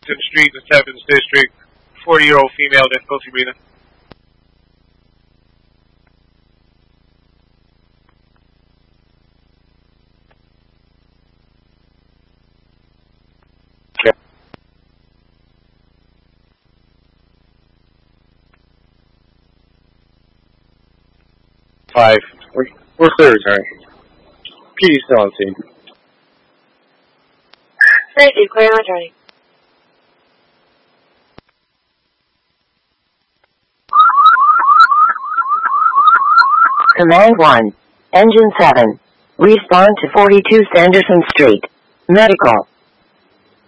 Washington Street in the 7th District. 40-year-old female, difficulty breathing. Okay. 5. We're clear, returning. PD still on scene. Thank you, clear and returning. Command 1. Engine 7. Respond to 42 Sanderson Street. Medical.